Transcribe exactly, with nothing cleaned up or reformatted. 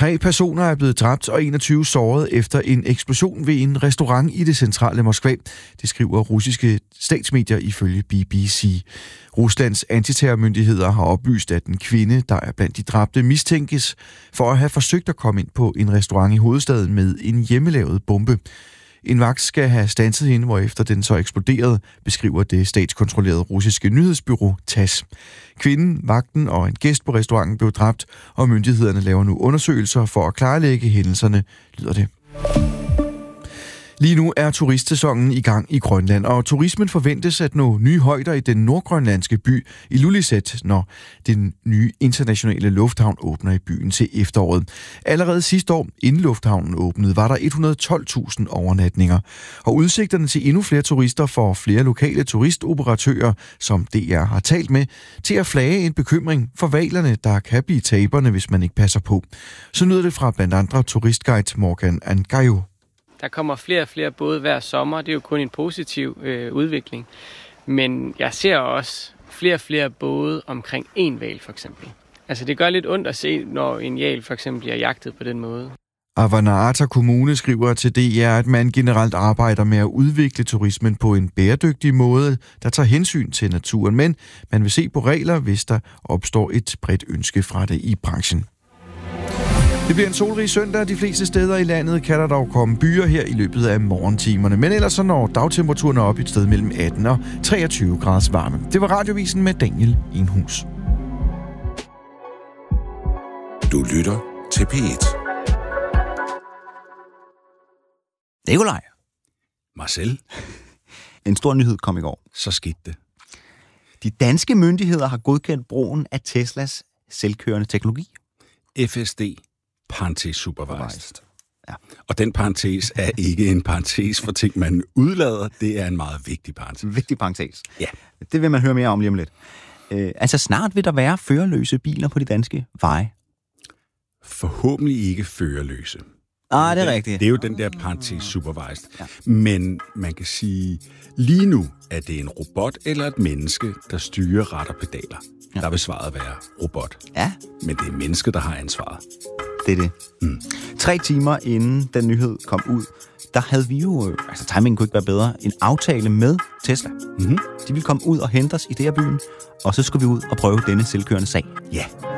Tre personer er blevet dræbt og enogtyve såret efter en eksplosion ved en restaurant i det centrale Moskva. Det skriver russiske statsmedier ifølge B B C. Ruslands antiterrormyndigheder har oplyst, at en kvinde, der er blandt de dræbte, mistænkes for at have forsøgt at komme ind på en restaurant i hovedstaden med en hjemmelavet bombe. En vagt skal have standset hende, hvorefter den så eksploderede, beskriver det statskontrollerede russiske nyhedsbureau T A S S. Kvinden, vagten og en gæst på restauranten blev dræbt, og myndighederne laver nu undersøgelser for at klarlægge hændelserne, lyder det. Lige nu er turistsæsonen i gang i Grønland, og turismen forventes at nå nye højder i den nordgrønlandske by Ilulissat, når den nye internationale lufthavn åbner i byen til efteråret. Allerede sidste år, inden lufthavnen åbnede, var der et hundrede og tolv tusind overnatninger, og udsigterne til endnu flere turister får flere lokale turistoperatører, som D R har talt med, til at flage en bekymring for hvalerne, der kan blive taberne, hvis man ikke passer på. Så lyder det fra blandt andre turistguide Morgan Angayo. Der kommer flere og flere både hver sommer. Det er jo kun en positiv øh, udvikling. Men jeg ser også flere og flere både omkring en hval for eksempel. Altså det gør lidt ondt at se, når en hval for eksempel bliver jagtet på den måde. Avannaata Kommune skriver til D R, at man generelt arbejder med at udvikle turismen på en bæredygtig måde, der tager hensyn til naturen. Men man vil se på regler, hvis der opstår et bredt ønske fra det i branchen. Det bliver en solrig søndag. De fleste steder i landet kan der dog komme byer her i løbet af morgentimerne. Men ellers så når dagtemperaturen op et sted mellem atten og treogtyve graders varme. Det var Radiovisen med Daniel Enhus. Du lytter til P et. Nikolaj. Marcel. En stor nyhed kom i går. Så skete det. De danske myndigheder har godkendt brugen af Teslas selvkørende teknologi. F S D. Parentes supervised. Ja. Og den parentes er ikke en parentes for ting, man udlader. Det er en meget vigtig parentes. Vigtig parentes. Ja. Det vil man høre mere om lige om lidt. Øh, altså snart vil der være førerløse biler på de danske veje. Forhåbentlig ikke førerløse. Ah, det er rigtigt. Det er jo den der parentes supervised. Ja. Men man kan sige, lige nu er det en robot eller et menneske, der styrer ret og pedaler. Ja. Der vil svaret være robot. Ja. Men det er mennesket, der har ansvaret. Det er det. Mm. Tre timer inden den nyhed kom ud, der havde vi jo, altså timingen kunne ikke være bedre, en aftale med Tesla. Mm-hmm. De ville komme ud og hente os i D R-byen, og så skulle vi ud og prøve denne selvkørende sag. Ja.